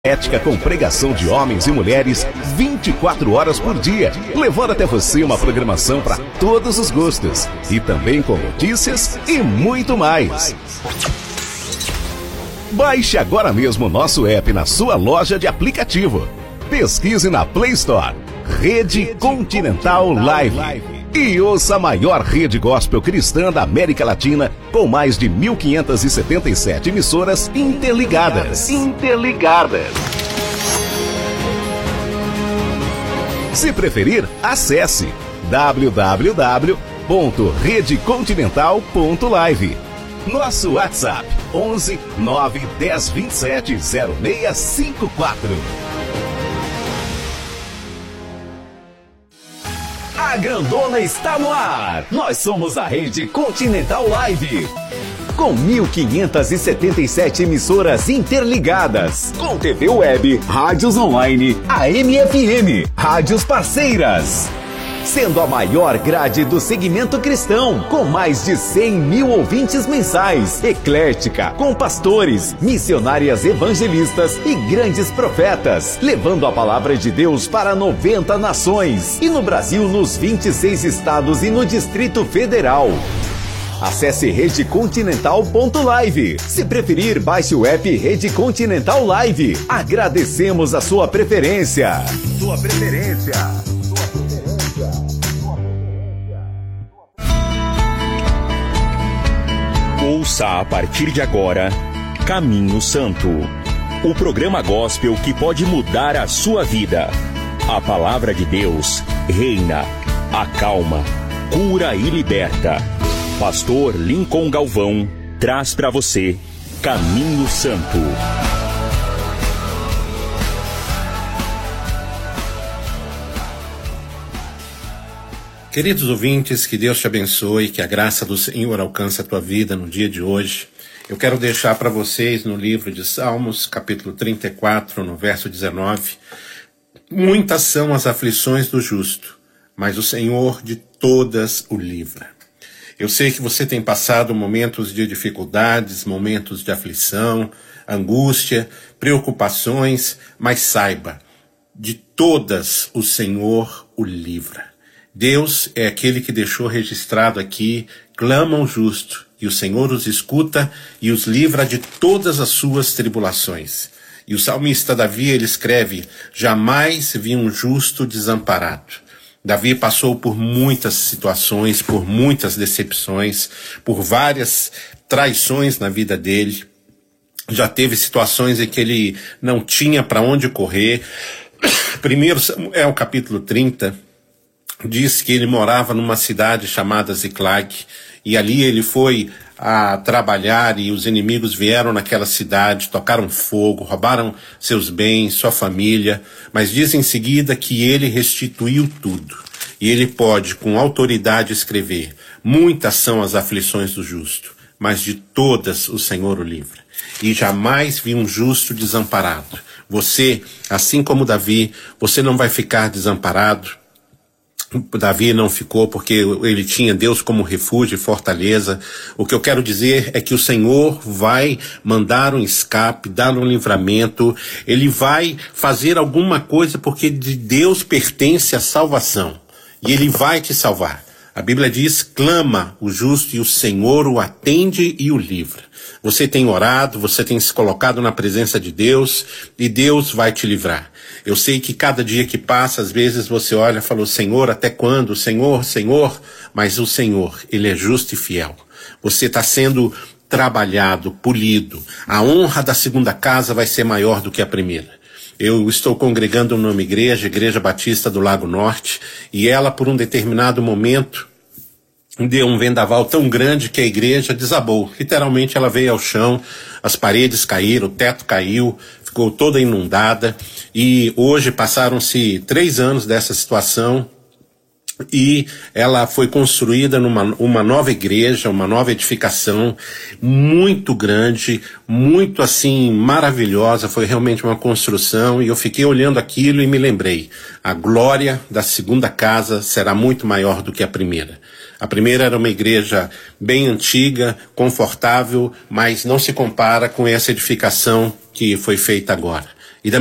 Ética com pregação de homens e mulheres 24 horas por dia, levando até você uma programação para todos os gostos e também com notícias e muito mais. Baixe agora mesmo o nosso app na sua loja de aplicativo. Pesquise na Play Store Rede Continental Live e ouça a maior rede gospel cristã da América Latina com mais de 1.577 emissoras interligadas. Se preferir, acesse www.redecontinental.live. Nosso WhatsApp 11 9 10 27 0654. A grandona está no ar. Nós somos a Rede Continental Live. Com 1.577 emissoras interligadas. Com TV web, rádios online, AM e FM, rádios parceiras. Sendo a maior grade do segmento cristão, com mais de 100 mil ouvintes mensais, eclética, com pastores, missionárias evangelistas e grandes profetas, levando a palavra de Deus para 90 nações, e no Brasil nos 26 estados e no Distrito Federal. Acesse redecontinental.live. Se preferir, baixe o app Rede Continental Live. Agradecemos a sua preferência. Ouça a partir de agora Caminho Santo, o programa gospel que pode mudar a sua vida. A palavra de Deus reina, acalma, cura e liberta. Pastor Lincoln Galvão traz para você Caminho Santo. Queridos ouvintes, que Deus te abençoe, que a graça do Senhor alcance a tua vida no dia de hoje. Eu quero deixar para vocês no livro de Salmos, capítulo 34, no verso 19. Muitas são as aflições do justo, mas o Senhor de todas o livra. Eu sei que você tem passado momentos de dificuldades, momentos de aflição, angústia, preocupações, mas saiba, de todas o Senhor o livra. Deus é aquele que deixou registrado aqui, clama o justo, e o Senhor os escuta e os livra de todas as suas tribulações. E o salmista Davi, ele escreve, jamais vi um justo desamparado. Davi passou por muitas situações, por muitas decepções, por várias traições na vida dele. Já teve situações em que ele não tinha para onde correr. Primeiro Samuel, capítulo 30, diz que ele morava numa cidade chamada Ziclag, e ali ele foi a trabalhar e os inimigos vieram naquela cidade, tocaram fogo, roubaram seus bens, sua família, mas diz em seguida que ele restituiu tudo. E ele pode, com autoridade, escrever, muitas são as aflições do justo, mas de todas o Senhor o livra. E jamais vi um justo desamparado. Você, assim como Davi, você não vai ficar desamparado. Davi não ficou porque ele tinha Deus como refúgio e fortaleza. O que eu quero dizer é que o Senhor vai mandar um escape, dar um livramento. Ele vai fazer alguma coisa porque de Deus pertence a salvação. E Ele vai te salvar. A Bíblia diz, clama o justo e o Senhor o atende e o livra. Você tem orado, você tem se colocado na presença de Deus e Deus vai te livrar. Eu sei que cada dia que passa, às vezes você olha e fala, Senhor, até quando? Senhor, Senhor, mas o Senhor, Ele é justo e fiel. Você está sendo trabalhado, polido. A honra da segunda casa vai ser maior do que a primeira. Eu estou congregando numa igreja, Igreja Batista do Lago Norte, e ela, por um determinado momento, deu um vendaval tão grande que a igreja desabou. Literalmente ela veio ao chão, as paredes caíram, o teto caiu, ficou toda inundada, e hoje passaram-se 3 anos dessa situação, e ela foi construída numa nova igreja, uma nova edificação, muito grande, muito assim, maravilhosa, foi realmente uma construção, e eu fiquei olhando aquilo e me lembrei, a glória da segunda casa será muito maior do que a primeira. A primeira era uma igreja bem antiga, confortável, mas não se compara com essa edificação que foi feita agora.